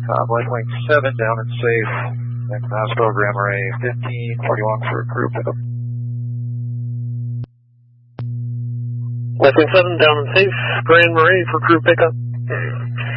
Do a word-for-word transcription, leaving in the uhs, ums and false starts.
Uh, Left Wing seven down and safe. Next Nashville, Grand Marais fifteen forty-one for crew pickup. Left Wing seven down and safe, Grand Marais for crew pickup.